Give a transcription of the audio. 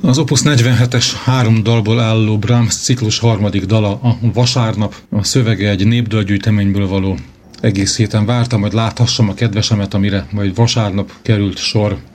Az Opus 47-es 3 dalból álló Brahms ciklus harmadik dala, a Vasárnap, a szövege egy népdalgyűjteményből való. Egész héten vártam, hogy láthassam a kedvesemet, amire majd vasárnap került sor.